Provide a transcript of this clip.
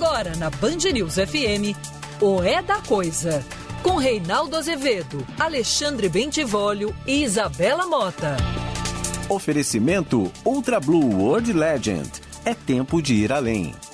Agora na Band News FM, o É da Coisa. Com Reinaldo Azevedo, Alexandre Bentivolio e Isabela Mota. Oferecimento Ultra Blue World Legend. É tempo de ir além.